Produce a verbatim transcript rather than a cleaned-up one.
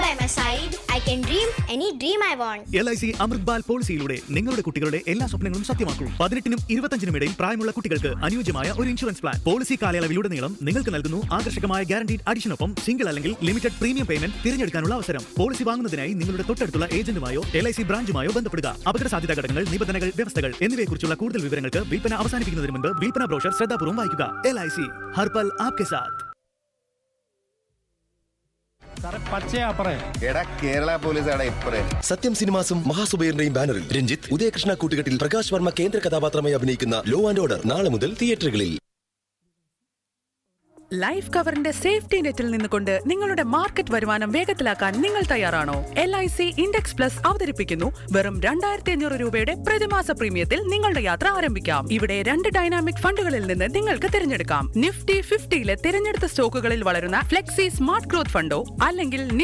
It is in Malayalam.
by my side, I can dream any dream I want. L I C അമൃത് ബാൽ പോളിസിയിലൂടെ നിങ്ങളുടെ കുട്ടികളുടെ എല്ലാ സ്വപ്നങ്ങളും സത്യമാക്കൂ. പതിനെട്ടിനും ഇരുപത്തഞ്ചിനും ഇടയിൽ പ്രായമുള്ള കുട്ടികൾക്ക് അനുയോജ്യമായ ഒരു ഇൻഷുറൻസ് പ്ലാൻ. പോളിസി കാലയളവിലുടനീളം നിങ്ങൾക്ക് നൽകുന്നു ആകർഷകമായ ഗ്യാരണ്ടീഡ് അഡിഷനൊപ്പം സിംഗിൾ അല്ലെങ്കിൽ ലിമിറ്റഡ് പ്രീമിയം പേയ്മെന്റ് തിരഞ്ഞെടുക്കാനുള്ള അവസരം. പോളിസി വാങ്ങുന്നതിനായി നിങ്ങളുടെ തൊട്ടടുത്തുള്ള ഏജന്റുമായോ എൽ ഐ സി ബ്രാഞ്ചുമായോ ബന്ധപ്പെടുക. അപകട സാധ്യതാ ഘടകങ്ങൾ, നിബന്ധനകൾ, വ്യവസ്ഥകൾ എന്നിവയെക്കുറിച്ചുള്ള കൂടുതൽ വിവരങ്ങൾക്ക് വിൽപ്പന അവസാനിപ്പിക്കുന്നതിന് മുൻപ് വിൽപ്പന ബ്രോഷർ ശ്രദ്ധാപൂർവ്വം വായിക്കുക. എൽ ഐ സി ഹർപൽ ആപ്കെ സാത്ത്. കേരള പോലീസാണ് ഇപ്പറേ. സത്യം സിനിമാസും മഹാസുബൈറിന്റെയും ബാനറിൽ രഞ്ജിത്ത് ഉദയകൃഷ്ണ കൂട്ടുകെട്ടിൽ പ്രകാശ് വർമ്മ കേന്ദ്ര കഥാപാത്രമായി അഭിനയിക്കുന്ന ലോ ആൻഡ് ഓർഡർ നാളെ മുതൽ തിയേറ്ററുകളിൽ. ലൈഫ് കവറിന്റെ സേഫ്റ്റി നെറ്റിൽ നിന്നുകൊണ്ട് നിങ്ങളുടെ മാർക്കറ്റ് വരുമാനം വേഗത്തിലാക്കാൻ നിങ്ങൾ തയ്യാറാണോ? L I C index plus അവതരിപ്പിക്കുന്നു വെറും രണ്ടായിരത്തി അഞ്ഞൂറ് രൂപയുടെ പ്രതിമാസ പ്രീമിയത്തിൽ നിങ്ങളുടെ യാത്ര ആരംഭിക്കാം. ഇവിടെ രണ്ട് ഡൈനാമിക് ഫണ്ടുകളിൽ നിന്ന് നിങ്ങൾക്ക് തിരഞ്ഞെടുക്കാം. നിഫ്റ്റി ഫിഫ്റ്റിയിലെ തിരഞ്ഞെടുത്ത സ്റ്റോക്കുകളിൽ വളരുന്ന ഫ്ലെക്സി സ്മാർട്ട് ഗ്രോത്ത് ഫണ്ടോ അല്ലെങ്കിൽ